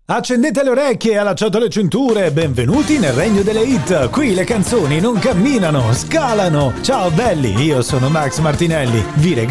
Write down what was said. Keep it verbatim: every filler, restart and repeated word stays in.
Accendete le orecchie, allacciate le cinture, benvenuti nel regno delle hit. Qui le canzoni non camminano, scalano. Ciao belli, io sono Max Martinelli. Vi regalo